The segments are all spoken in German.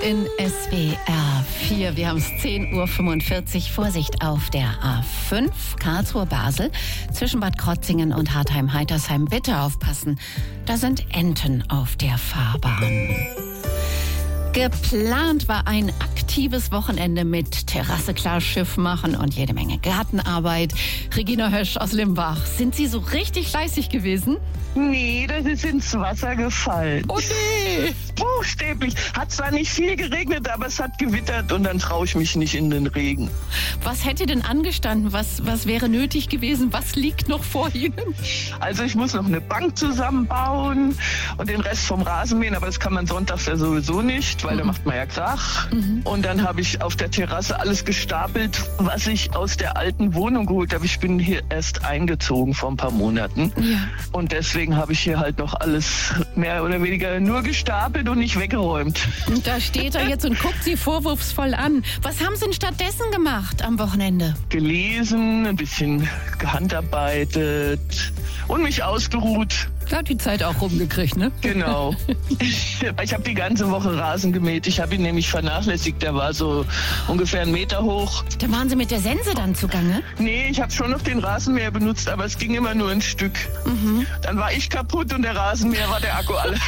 in SWR 4. Wir haben es 10:45 Uhr. Vorsicht auf der A5 Karlsruhe-Basel zwischen Bad Krotzingen und Hartheim-Heitersheim. Bitte aufpassen, da sind Enten auf der Fahrbahn. Geplant war ein aktives Wochenende mit Terrasse klar, Schiff machen und jede Menge Gartenarbeit. Regina Hösch aus Limbach, sind Sie so richtig fleißig gewesen? Nee, das ist ins Wasser gefallen. Oh nee! Buchstäblich. Hat zwar nicht viel geregnet, aber es hat gewittert und dann traue ich mich nicht in den Regen. Was hätte denn angestanden? Was wäre nötig gewesen? Was liegt noch vor Ihnen? Also ich muss noch eine Bank zusammenbauen und den Rest vom Rasenmähen, aber das kann man sonntags ja sowieso nicht, weil da macht man ja Krach. Und dann habe ich auf der Terrasse alles gestapelt, was ich aus der alten Wohnung geholt habe. Ich bin hier erst eingezogen vor ein paar Monaten. Ja. Und deswegen habe ich hier halt noch alles mehr oder weniger nur gestapelt und nicht weggeräumt. Und da steht er jetzt und guckt Sie vorwurfsvoll an. Was haben Sie denn stattdessen gemacht am Wochenende? Gelesen, ein bisschen gehandarbeitet und mich ausgeruht. Da hat die Zeit auch rumgekriegt, ne? Genau. Ich habe die ganze Woche Rasen gemäht. Ich habe ihn nämlich vernachlässigt. Der war so ungefähr 1 Meter hoch. Da waren Sie mit der Sense dann zugange? Nee, ich habe schon noch den Rasenmäher benutzt, aber es ging immer nur ein Stück. Dann war ich kaputt und der Rasenmäher war der Akku alle.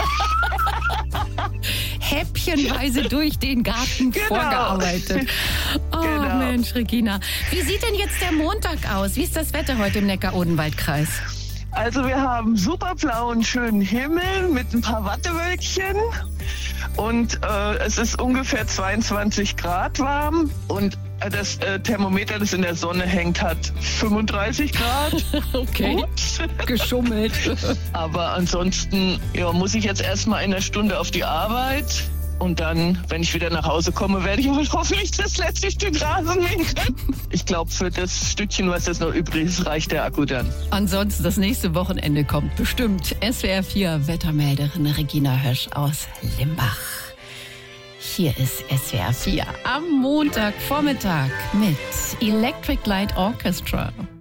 Häppchenweise durch den Garten vorgearbeitet. Oh genau. Mensch, Regina. Wie sieht denn jetzt der Montag aus? Wie ist das Wetter heute im Neckar-Odenwald-Kreis? Also wir haben super blauen, schönen Himmel mit ein paar Wattewölkchen und es ist ungefähr 22 Grad warm und das Thermometer, das in der Sonne hängt, hat 35 Grad. Okay, Ups. Geschummelt. Aber ansonsten muss ich jetzt erstmal in einer Stunde auf die Arbeit. Und dann, wenn ich wieder nach Hause komme, werde ich wohl hoffentlich das letzte Stück Rasen mähen können. Ich glaube, für das Stückchen, was jetzt noch übrig ist, reicht der Akku dann. Ansonsten, das nächste Wochenende kommt bestimmt. SWR 4 Wettermelderin Regina Hösch aus Limbach. Hier ist SWR 4 am Montagvormittag mit Electric Light Orchestra.